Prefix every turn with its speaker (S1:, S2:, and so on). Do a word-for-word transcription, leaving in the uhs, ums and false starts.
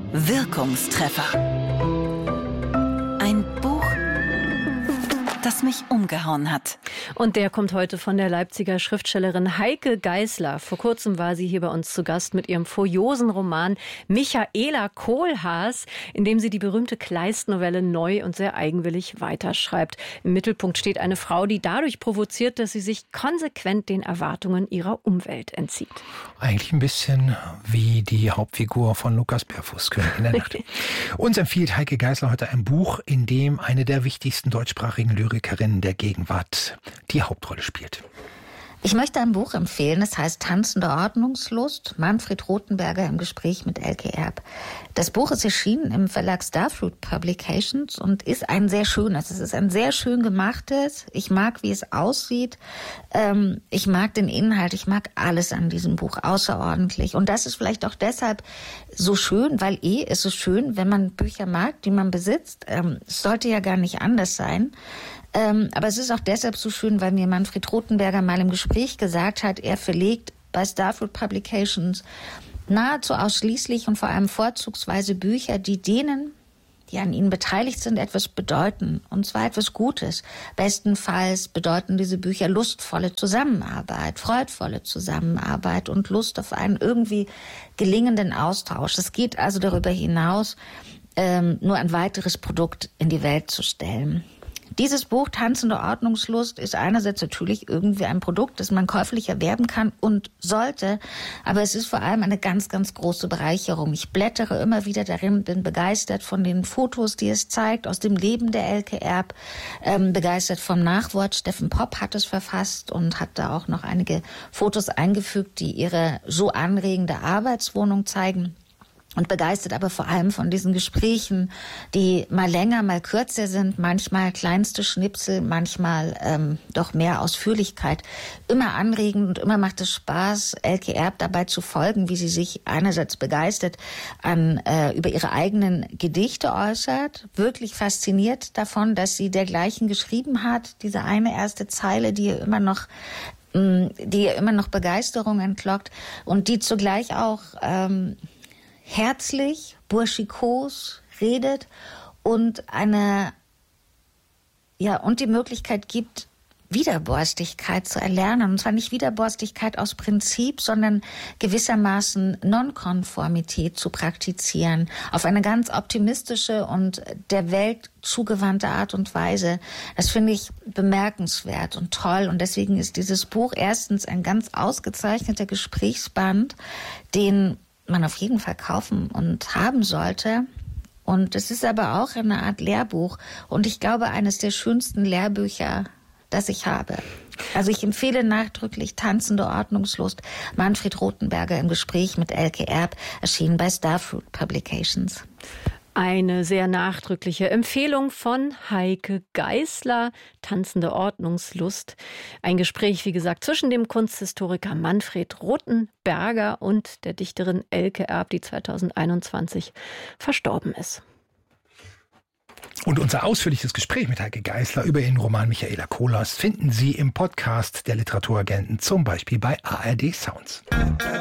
S1: Wirkungstreffer. Ein Buch, das mich umgehauen hat.
S2: Und der kommt heute von der Leipziger Schriftstellerin Heike Geisler. Vor kurzem war sie hier bei uns zu Gast mit ihrem furiosen Roman Michaela Kohlhaas, in dem sie die berühmte Kleist-Novelle neu und sehr eigenwillig weiterschreibt. Im Mittelpunkt steht eine Frau, die dadurch provoziert, dass sie sich konsequent den Erwartungen ihrer Umwelt entzieht.
S3: Eigentlich ein bisschen wie die Hauptfigur von Lukas Bärfuß, König in der Nacht. Uns empfiehlt Heike Geisler heute ein Buch, in dem eine der wichtigsten deutschsprachigen Lyrikerinnen der Gegenwart die Hauptrolle spielt.
S4: Ich möchte ein Buch empfehlen, das heißt Tanzende Ordnungslust, Manfred Rothenberger im Gespräch mit Elke Erb. Das Buch ist erschienen im Verlag Starfruit Publications und ist ein sehr schönes, es ist ein sehr schön gemachtes. Ich mag, wie es aussieht, ähm, ich mag den Inhalt, ich mag alles an diesem Buch außerordentlich. Und das ist vielleicht auch deshalb so schön, weil eh ist es schön, wenn man Bücher mag, die man besitzt. Ähm, es sollte ja gar nicht anders sein. Ähm, aber es ist auch deshalb so schön, weil mir Manfred Rothenberger mal im Gespräch gesagt hat, er verlegt bei Starfruit Publications nahezu ausschließlich und vor allem vorzugsweise Bücher, die denen, die an ihnen beteiligt sind, etwas bedeuten. Und zwar etwas Gutes. Bestenfalls bedeuten diese Bücher lustvolle Zusammenarbeit, freudvolle Zusammenarbeit und Lust auf einen irgendwie gelingenden Austausch. Es geht also darüber hinaus, ähm, nur ein weiteres Produkt in die Welt zu stellen. Dieses Buch Tanzende Ordnungslust ist einerseits natürlich irgendwie ein Produkt, das man käuflich erwerben kann und sollte, aber es ist vor allem eine ganz, ganz große Bereicherung. Ich blättere immer wieder darin, bin begeistert von den Fotos, die es zeigt, aus dem Leben der Elke Erb, ähm, begeistert vom Nachwort. Steffen Popp hat es verfasst und hat da auch noch einige Fotos eingefügt, die ihre so anregende Arbeitswohnung zeigen. Und begeistert aber vor allem von diesen Gesprächen, die mal länger, mal kürzer sind, manchmal kleinste Schnipsel, manchmal ähm, doch mehr Ausführlichkeit. Immer anregend und immer macht es Spaß, Elke Erb dabei zu folgen, wie sie sich einerseits begeistert an äh, über ihre eigenen Gedichte äußert, wirklich fasziniert davon, dass sie dergleichen geschrieben hat, diese eine erste Zeile, die ihr immer noch die ihr immer noch Begeisterung entlockt und die zugleich auch ähm, herzlich, burschikos redet und eine, ja, und die Möglichkeit gibt, Widerborstigkeit zu erlernen. Und zwar nicht Widerborstigkeit aus Prinzip, sondern gewissermaßen Nonkonformität zu praktizieren. Auf eine ganz optimistische und der Welt zugewandte Art und Weise. Das finde ich bemerkenswert und toll. Und deswegen ist dieses Buch erstens ein ganz ausgezeichneter Gesprächsband, den man auf jeden Fall kaufen und haben sollte. Und es ist aber auch eine Art Lehrbuch und ich glaube, eines der schönsten Lehrbücher, das ich habe. Also ich empfehle nachdrücklich Tanzende Ordnungslust, Manfred Rothenberger im Gespräch mit Elke Erb, erschienen bei Starfruit Publications.
S2: Eine sehr nachdrückliche Empfehlung von Heike Geisler, Tanzende Ordnungslust. Ein Gespräch, wie gesagt, zwischen dem Kunsthistoriker Manfred Rothenberger und der Dichterin Elke Erb, die zweitausendeinundzwanzig verstorben ist.
S3: Und unser ausführliches Gespräch mit Heike Geisler über ihren Roman Michaela Kohlhaas finden Sie im Podcast der Literaturagenten, zum Beispiel bei A R D Sounds.